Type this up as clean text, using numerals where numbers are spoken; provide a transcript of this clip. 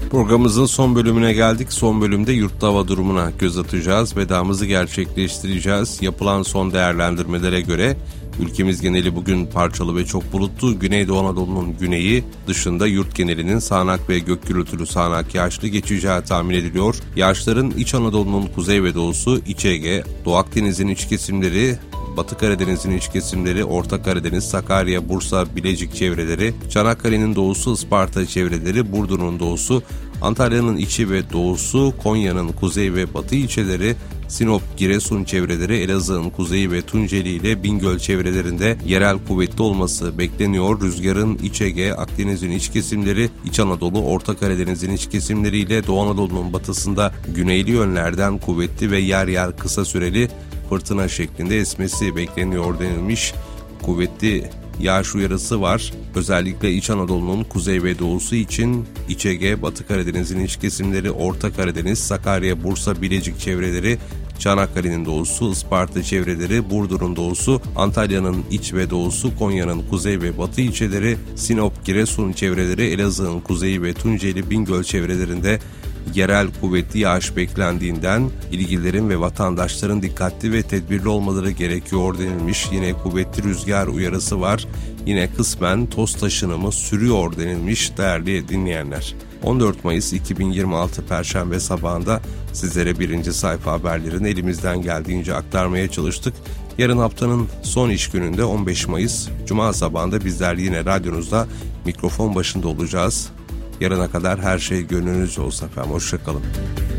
Programımızın son bölümüne geldik. Son bölümde yurtta hava durumuna göz atacağız. Vedamızı gerçekleştireceğiz. Yapılan son değerlendirmelere göre ülkemiz geneli bugün parçalı ve çok bulutlu. Güneydoğu Anadolu'nun güneyi dışında yurt genelinin sağanak ve gök gürültülü sağanak yağışlı geçeceği tahmin ediliyor. Yağışların İç Anadolu'nun kuzey ve doğusu, İç Ege, Doğu Akdeniz'in iç kesimleri, Batı Karadeniz'in iç kesimleri, Orta Karadeniz, Sakarya, Bursa, Bilecik çevreleri, Çanakkale'nin doğusu, Isparta çevreleri, Burdur'un doğusu, Antalya'nın içi ve doğusu, Konya'nın kuzey ve batı ilçeleri, Sinop, Giresun çevreleri, Elazığ'ın kuzeyi ve Tunceli ile Bingöl çevrelerinde yerel kuvvetli olması bekleniyor. Rüzgarın İç Ege, Akdeniz'in iç kesimleri, İç Anadolu, Orta Karadeniz'in iç kesimleri ile Doğu Anadolu'nun batısında güneyli yönlerden kuvvetli ve yer yer kısa süreli fırtına şeklinde esmesi bekleniyor denilmiş. Kuvvetli yağış uyarısı var. Özellikle İç Anadolu'nun kuzey ve doğusu için İç Ege, Batı Karadeniz'in iç kesimleri, Orta Karadeniz, Sakarya, Bursa, Bilecik çevreleri, Çanakkale'nin doğusu, Isparta çevreleri, Burdur'un doğusu, Antalya'nın iç ve doğusu, Konya'nın kuzey ve batı ilçeleri, Sinop, Giresun çevreleri, Elazığ'ın kuzeyi ve Tunceli, Bingöl çevrelerinde yerel kuvvetli yağış beklendiğinden ilgililerin ve vatandaşların dikkatli ve tedbirli olmaları gerekiyor denilmiş. Yine kuvvetli rüzgar uyarısı var. Yine kısmen toz taşınımı sürüyor denilmiş değerli dinleyenler. 14 Mayıs 2026 Perşembe sabahında sizlere birinci sayfa haberlerini elimizden geldiğince aktarmaya çalıştık. Yarın haftanın son iş gününde 15 Mayıs Cuma sabahında bizler yine radyonuzda mikrofon başında olacağız. Yarına kadar her şey gönlünüzce olsun efendim. Hoşça kalın.